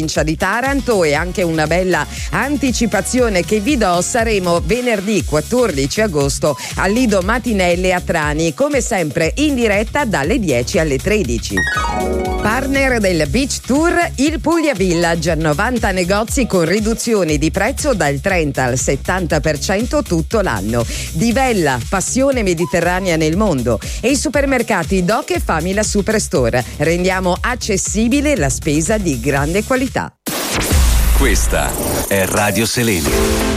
provincia di Taranto, e anche una bella anticipazione che vi do: saremo venerdì 14 agosto al Lido Matinelle a Trani, come sempre in diretta dalle 10 alle 13. Partner del Beach Tour il Puglia Village, 90 negozi con riduzioni di prezzo dal 30 al 70% tutto l'anno. Divella, passione mediterranea nel mondo, e i supermercati Doc e Famila Superstore. Rendiamo accessibile la spesa di grande qualità. Questa è Radio Selenio.